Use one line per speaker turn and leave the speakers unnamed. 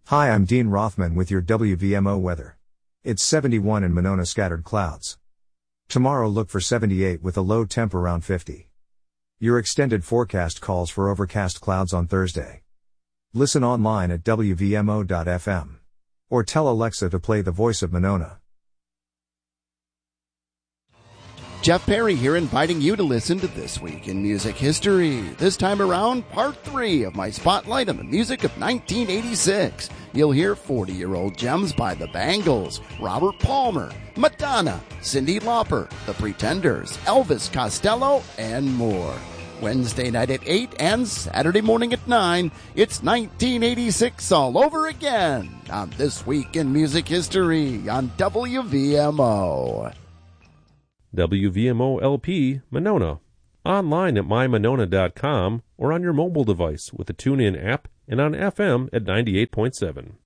Hi, I'm Dean Rothman with your WVMO weather. It's 71 in Monona, scattered clouds. Tomorrow look for 78 with a low temp around 50. Your extended forecast calls for overcast clouds on Thursday. Listen online at WVMO.fm. Or tell Alexa to play The Voice of Monona.
Jeff Perry here, inviting you to listen to This Week in Music History. This time around, part 3 of my spotlight on the music of 1986. You'll hear 40-year-old gems by the Bangles, Robert Palmer, Madonna, Cyndi Lauper, The Pretenders, Elvis Costello, and more. Wednesday night at 8 and Saturday morning at 9, it's 1986 all over again on This Week in Music History on WVMO.
WVMO LP, Monona. Online at mymonona.com or on your mobile device with the TuneIn app and on FM at 98.7.